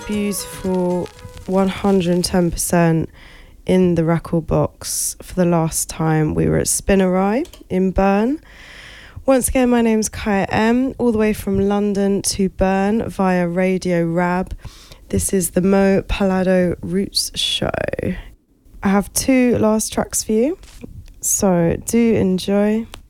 Beautiful 110% in the record box for the last time we were at Spinnerai in Bern. Once again, my name's Kaya M, all the way from London to Bern via Radio Rab. This is the Mo Palado Roots Show. I have 2 last tracks for you, so do enjoy.